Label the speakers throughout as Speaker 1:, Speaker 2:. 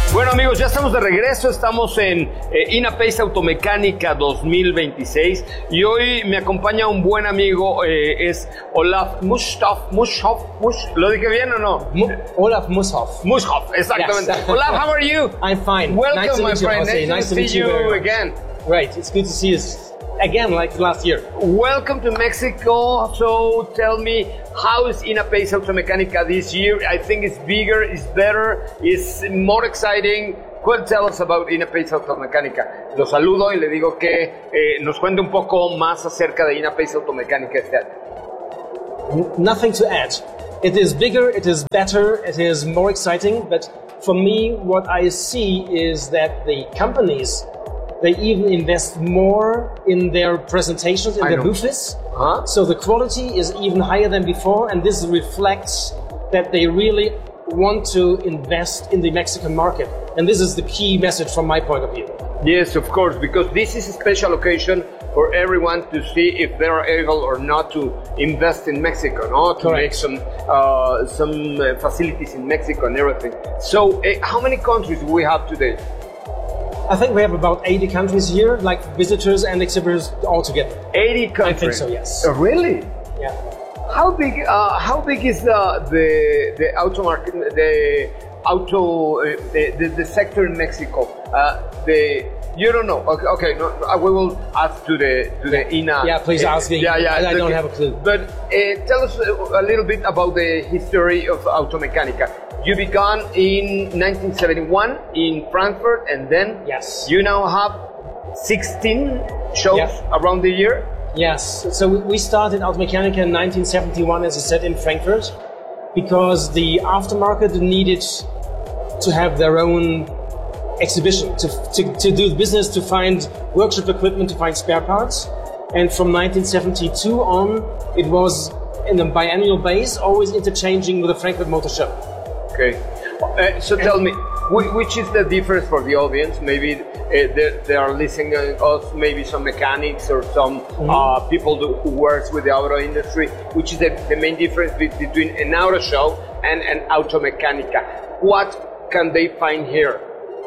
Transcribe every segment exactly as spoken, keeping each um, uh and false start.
Speaker 1: Bueno amigos, ya estamos de regreso, estamos en eh, INAPACE Automecánica dos mil veintiséis y hoy me acompaña un buen amigo, eh, es Olaf Muschhoff, Muschhoff, Musch, ¿lo dije bien o no?
Speaker 2: Mu Olaf Muschhoff.
Speaker 1: Muschhoff, exactamente.
Speaker 2: Yes.
Speaker 1: Olaf, how are you?
Speaker 2: I'm fine.
Speaker 1: Welcome,
Speaker 2: nice
Speaker 1: my
Speaker 2: to
Speaker 1: friend.
Speaker 2: You,
Speaker 1: nice,
Speaker 2: nice
Speaker 1: to,
Speaker 2: to
Speaker 1: see
Speaker 2: meet you,
Speaker 1: you
Speaker 2: you
Speaker 1: again.
Speaker 2: Great, it's good to see you again, like last year.
Speaker 1: Welcome to Mexico. So tell me, how is INAPACE Automecánica this year? I think it's bigger, it's better, it's more exciting. Well, tell us about INAPACE Automecánica. Lo saludo y le digo que eh, nos cuente un poco más acerca de INAPACE Automecánica este año.
Speaker 2: Nothing to add. It is bigger, it is better, it is more exciting, but for me, what I see is that the companies, they even invest more in their presentations, in
Speaker 1: I
Speaker 2: their
Speaker 1: know.
Speaker 2: booths.
Speaker 1: Huh?
Speaker 2: So the quality is even higher than before, and this reflects that they really want to invest in the Mexican market. And this is the key message from my point of view.
Speaker 1: Yes, of course, because this is a special occasion for everyone to see if they are able or not to invest in Mexico, no? To
Speaker 2: Correct.
Speaker 1: make some uh, some uh, facilities in Mexico and everything. So, uh, how many countries do we have today?
Speaker 2: I think we have about eighty countries here, like visitors and exhibitors all together.
Speaker 1: eighty countries.
Speaker 2: I think so, yes.
Speaker 1: Uh, really?
Speaker 2: Yeah.
Speaker 1: How big? Uh, how big is the the the auto market? The auto uh, the, the the sector in Mexico? Uh, the you don't know. Okay, okay. No, uh, we will ask to the to the I N A.
Speaker 2: Yeah, please ask me.
Speaker 1: Yeah, yeah.
Speaker 2: I, I don't
Speaker 1: okay.
Speaker 2: have a clue.
Speaker 1: But uh, tell us a, a little bit about the history of Automecánica. You began in nineteen seventy-one in Frankfurt, and then
Speaker 2: Yes.
Speaker 1: you now have sixteen shows
Speaker 2: Yeah.
Speaker 1: around the year.
Speaker 2: Yes, so we started Automecánica in nineteen seventy-one, as I said, in Frankfurt, because the aftermarket needed to have their own exhibition, to, to, to do business, to find workshop equipment, to find spare parts. And from nineteen seventy-two on, it was in a biannual base, always interchanging with the Frankfurt Motor Show.
Speaker 1: Okay. Uh, so tell me, wh- which is the difference for the audience? Maybe uh, they, they are listening to us, maybe some mechanics or some mm-hmm. uh, people do, who works with the auto industry. Which is the, the main difference be- between an auto show and an Automecánica? What can they find here?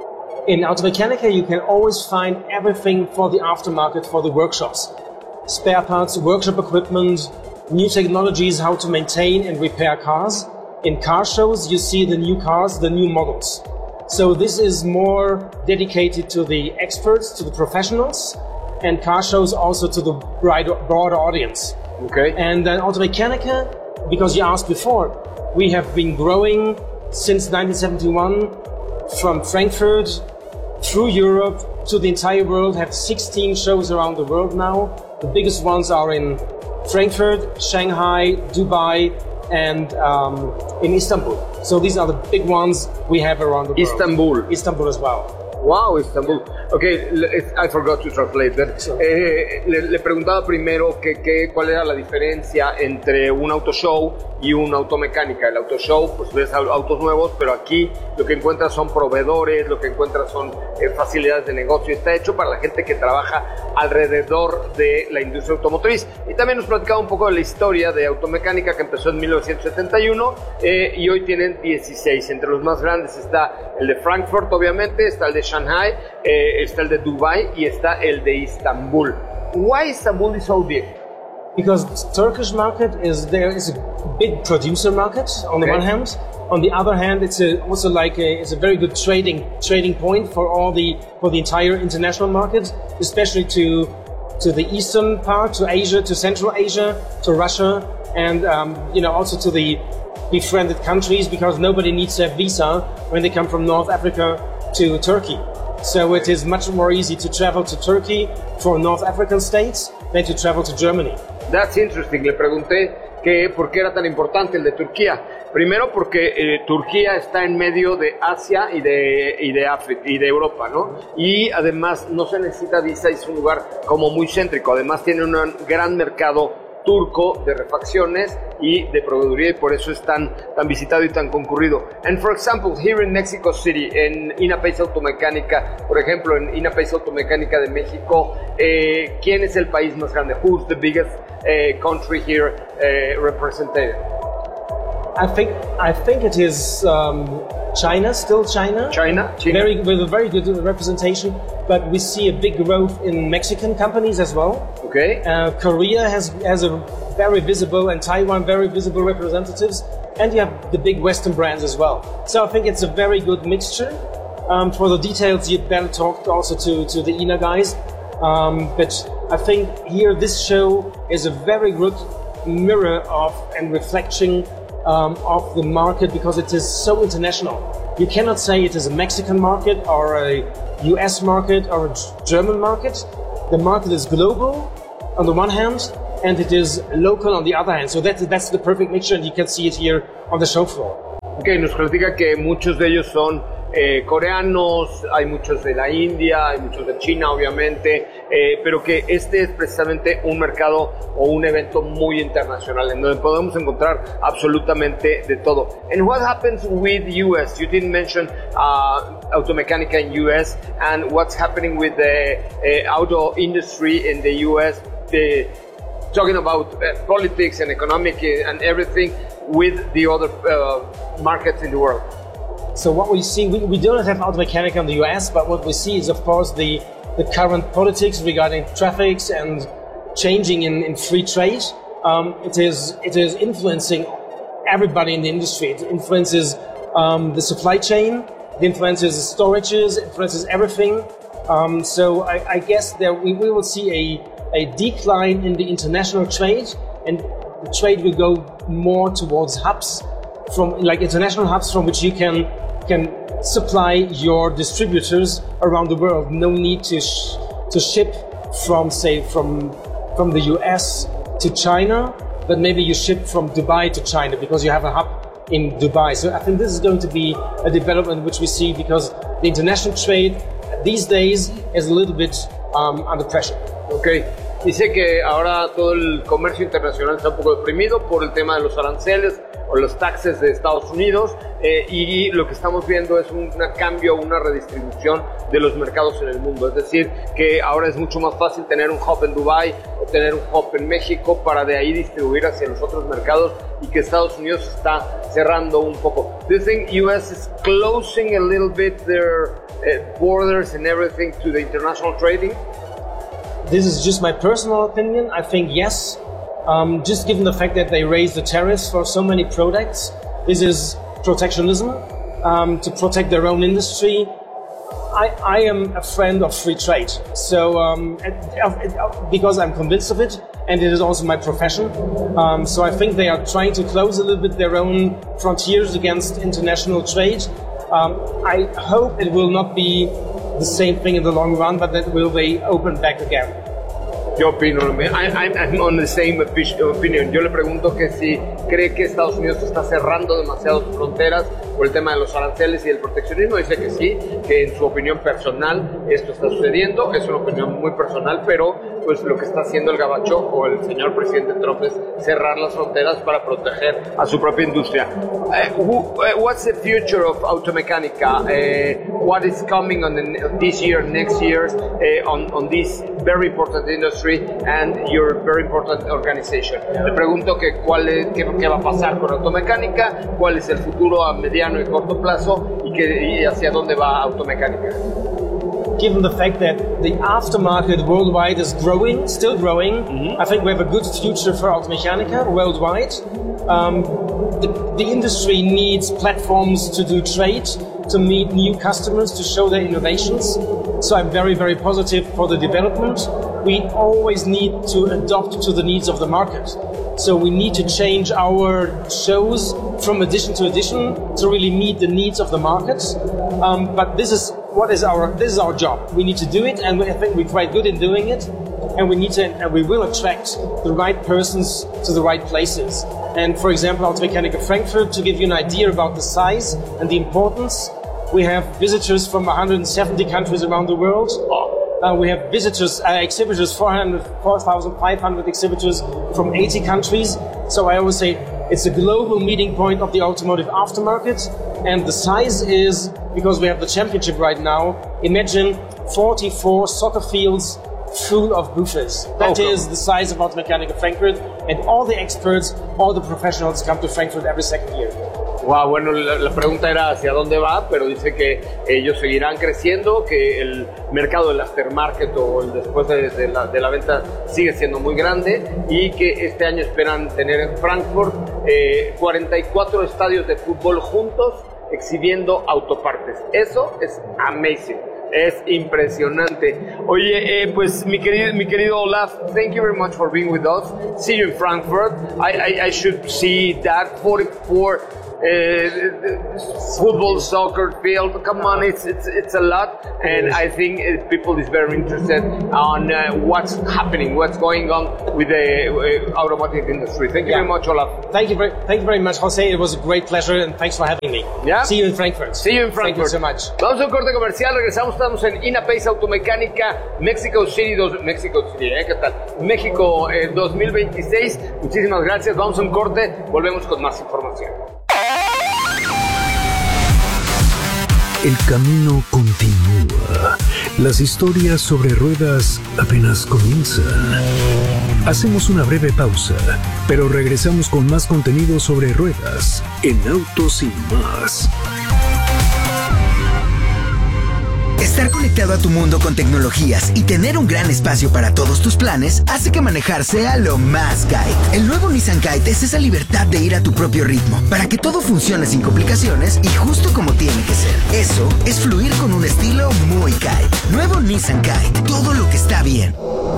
Speaker 2: In Automecánica, you can always find everything for the aftermarket, for the workshops. Spare parts, workshop equipment, new technologies, how to maintain and repair cars. In car shows, you see the new cars, the new models. So this is more dedicated to the experts, to the professionals, and car shows also to the broader, broader audience.
Speaker 1: Okay.
Speaker 2: And then Automecánica, because you asked before, we have been growing since nineteen seventy-one from Frankfurt through Europe to the entire world, have sixteen shows around the world now. The biggest ones are in Frankfurt, Shanghai, Dubai, and um, in Istanbul. So these are the big ones we have around the world.
Speaker 1: Istanbul.
Speaker 2: Istanbul as well.
Speaker 1: Wow, Istanbul. Okay, I forgot to translate that. Eh, le, le preguntaba primero que, que, cuál era la diferencia entre un auto show y una automecánica. El auto show, pues ves autos nuevos, pero aquí lo que encuentras son proveedores, lo que encuentras son eh, facilidades de negocio. Está hecho para la gente que trabaja alrededor de la industria automotriz. Y también nos platicaba un poco de la historia de Automecánica, que empezó en mil novecientos setenta y uno eh, y hoy tienen dieciséis. Entre los más grandes está el de Frankfurt, obviamente, está el de Shanghai, eh, está el de Dubai y está el de Istanbul. Why Istanbul is so big?
Speaker 2: Because Turkish market is there is a big producer market on
Speaker 1: Okay.
Speaker 2: the one hand. On the other hand, it's a, also like a, it's a very good trading trading point for all the for the entire international market, especially to to the eastern part, to Asia, to Central Asia, to Russia, and um, you know also to the befriended countries, because nobody needs to have visa when they come from North Africa to Turkey. So it is much more easy to travel to Turkey for North African states than to travel to Germany.
Speaker 1: That's interesting. Le pregunté que por qué era tan importante el de Turquía. Primero porque eh, Turquía está en medio de Asia y de, y de África y de Europa, ¿no? Y además no se necesita visa, es un lugar como muy céntrico. Además tiene un gran mercado turco de refacciones y de proveeduría, y por eso es tan, tan visitado y tan concurrido. And for example, here in Mexico City, en INAPACE Automecánica, por ejemplo, en INAPACE Automecánica de México, eh, ¿quién es el país más grande? Who's the biggest uh, country here uh, represented?
Speaker 2: I think I think it is um, China, still China.
Speaker 1: China, China.
Speaker 2: Very, with a very good representation, but we see a big growth in Mexican companies as well.
Speaker 1: Okay.
Speaker 2: Uh, Korea has has a very visible, and Taiwan very visible representatives, and you have the big Western brands as well. So I think it's a very good mixture. Um, for the details, you'd better talk also to, to the I N A guys. Um, but I think here this show is a very good mirror of and reflection um, of the market, because it is so international. You cannot say it is a Mexican market or a U S market or a German market. The market is global on the one hand, and it is local on the other hand. So that, that's the perfect mixture, and you can see it here on the show floor.
Speaker 1: Ok, nos platica que muchos de ellos son eh, coreanos, hay muchos de la India, hay muchos de China obviamente, eh, pero que este es precisamente un mercado o un evento muy internacional en donde podemos encontrar absolutamente de todo. And what happens with U S? You didn't mention uh, Automechanica in U S, and what's happening with the uh, auto industry in the U S, the, talking about uh, politics and economic and everything with the other uh, markets in the world.
Speaker 2: So what we see, we, we don't have Automechanica in the U S, but what we see is, of course, the, the current politics regarding traffics and changing in, in free trade. Um, it is it is influencing everybody in the industry. It influences um, the supply chain, it influences the storages, it influences everything. Um, so I, I guess there we, we will see a, a decline in the international trade, and the trade will go more towards hubs, from like international hubs from which you can can supply your distributors around the world. No need to sh to ship from say from from the U S to China, but maybe you ship from Dubai to China because you have a hub in Dubai. So I think this is going to be a development which we see, because the international trade these days is a little bit um, under pressure.
Speaker 1: Okay. Dice que ahora todo el comercio internacional está un poco deprimido por el tema de los aranceles o los taxes de Estados Unidos, eh, y lo que estamos viendo es un cambio, una redistribución de los mercados en el mundo. Es decir, que ahora es mucho más fácil tener un hub en Dubai o tener un hub en México para de ahí distribuir hacia los otros mercados, y que Estados Unidos está cerrando un poco. Do you think U S is closing a little bit their uh, borders and everything to the international trading?
Speaker 2: This is just my personal opinion. I think yes. Um, just given the fact that they raised the tariffs for so many products, this is protectionism um, to protect their own industry. I, I am a friend of free trade, so um, it, it, because I'm convinced of it, and it is also my profession. Um, so I think they are trying to close a little bit their own frontiers against international trade. Um, I hope it will not be the same thing in the long run, but that will be opened back again.
Speaker 1: Yo opino, I, I'm on the same opinion. Yo le pregunto que si cree que Estados Unidos está cerrando demasiado sus fronteras por el tema de los aranceles y el proteccionismo. Dice que sí, que en su opinión personal esto está sucediendo. Es una opinión muy personal, pero pues lo que está haciendo el gabacho o el señor presidente Trump es cerrar las fronteras para proteger a su propia industria. Uh, who, what's the future of Automechanica? Uh, what is coming on the, this year, next year, uh, on, on this very important industry and your very important organization? Le pregunto que cuál es, qué, qué va a pasar con Automechanica, cuál es el futuro a mediano y corto plazo, y, que, y hacia dónde va Automechanica.
Speaker 2: Given the fact that the aftermarket worldwide is growing, still growing, mm-hmm. I think we have a good future for Automechanica worldwide. Um, the, the industry needs platforms to do trade, to meet new customers, to show their innovations. So I'm very, very positive for the development. We always need to adapt to the needs of the market. So we need to change our shows from edition to edition to really meet the needs of the market. Um, but this is what is our this is our job. We need to do it, and I think we're quite good in doing it. And we need to, and we will attract the right persons to the right places. And for example, Automechanica Frankfurt, to give you an idea about the size and the importance, we have visitors from one hundred seventy countries around the world. Uh, we have visitors, uh, exhibitors, four thousand five hundred exhibitors from eighty countries. So I always say it's a global meeting point of the automotive aftermarket. And the size is, because we have the championship right now, imagine forty-four soccer fields full of booths. That okay. is the size of Automechanica Frankfurt, and all the experts, all the professionals come to Frankfurt every second year.
Speaker 1: Wow, bueno, la, la pregunta era hacia dónde va, pero dice que ellos seguirán creciendo, que el mercado del aftermarket o el después de, de, la, de la venta sigue siendo muy grande y que este año esperan tener en Frankfurt eh, cuarenta y cuatro estadios de fútbol juntos exhibiendo autopartes. Eso es amazing. Es impresionante. Oye, eh, pues mi querido, mi querido Olaf, thank you very much for being with us. See you in Frankfurt. I, I, I should see that forty-four uh, football, soccer field. Come on, it's it's it's a lot, and I think uh, people is very interested on uh, what's happening, what's going on with the uh, automotive industry. Thank you yeah. very much, Olaf.
Speaker 2: Thank you very, thank you very much, Jose. It was a great pleasure, and thanks for having me.
Speaker 1: Yeah.
Speaker 2: See you in Frankfurt.
Speaker 1: See you in Frankfurt.
Speaker 2: Thank you so much.
Speaker 1: Vamos a un corte comercial. Regresamos. Estamos en INAPACE Automecánica Mexico City, dos, Mexico City, ¿eh? ¿Qué tal? México eh, dos mil veintiséis. Muchísimas gracias. Vamos a un corte. Volvemos con más información.
Speaker 3: El camino continúa. Las historias sobre ruedas apenas comienzan. Hacemos una breve pausa, pero regresamos con más contenido sobre ruedas en Autos y Más.
Speaker 4: Estar conectado a tu mundo con tecnologías y tener un gran espacio para todos tus planes hace que manejar sea lo más Kite. El nuevo Nissan Kite es esa libertad de ir a tu propio ritmo para que todo funcione sin complicaciones y justo como tiene que ser. Eso es fluir con un estilo muy Kite. Nuevo Nissan Kite, todo lo que está bien.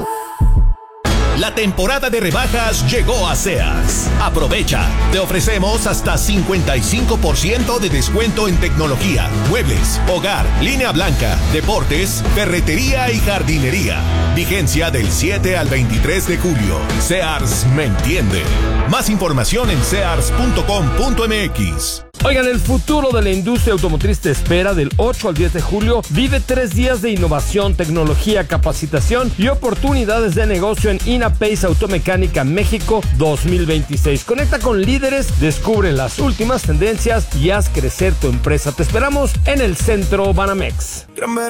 Speaker 5: La temporada de rebajas llegó a Sears. Aprovecha. Te ofrecemos hasta cincuenta y cinco por ciento de descuento en tecnología, muebles, hogar, línea blanca, deportes, ferretería y jardinería. Vigencia del siete al veintitrés de julio. Sears me entiende. Más información en sears punto com punto m x.
Speaker 6: Oigan, el futuro de la industria automotriz te espera del ocho al diez de julio. Vive tres días de innovación, tecnología, capacitación y oportunidades de negocio en INAPACE Automecánica México dos mil veintiséis. Conecta con líderes, descubre las últimas tendencias y haz crecer tu empresa. Te esperamos en el Centro Banamex.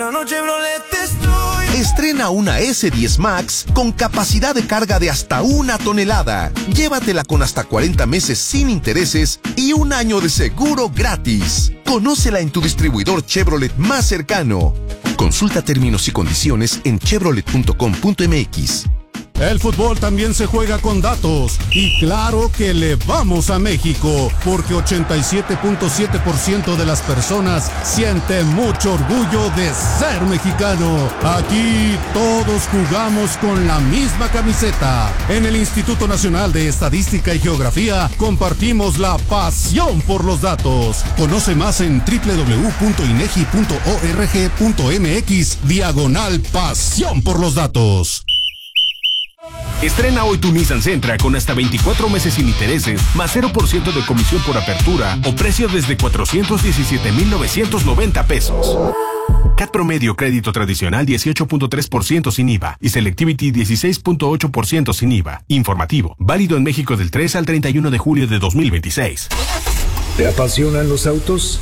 Speaker 5: Estrena una ese diez Max con capacidad de carga de hasta una tonelada. Llévatela con hasta cuarenta meses sin intereses y un año de seguro gratis. Conócela en tu distribuidor Chevrolet más cercano. Consulta términos y condiciones en chevrolet punto com punto m x.
Speaker 7: El fútbol también se juega con datos y claro que le vamos a México porque ochenta y siete punto siete por ciento de las personas siente mucho orgullo de ser mexicano. Aquí todos jugamos con la misma camiseta. En el Instituto Nacional de Estadística y Geografía compartimos la pasión por los datos. Conoce más en doble u doble u doble u punto inegi punto org punto m x diagonal pasión por los datos.
Speaker 8: Estrena hoy tu Nissan Sentra con hasta veinticuatro meses sin intereses, más cero por ciento de comisión por apertura o precio desde cuatrocientos diecisiete mil novecientos noventa pesos. C A T promedio crédito tradicional dieciocho punto tres por ciento sin I V A y Selectivity dieciséis punto ocho por ciento sin I V A. Informativo, válido en México del tres al treinta y uno de julio de dos mil veintiséis.
Speaker 3: ¿Te apasionan los autos?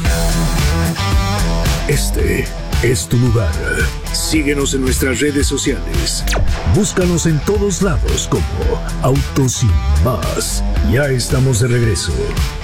Speaker 3: Este es tu lugar. Síguenos en nuestras redes sociales. Búscanos en todos lados como Autos y Más. Ya estamos de regreso.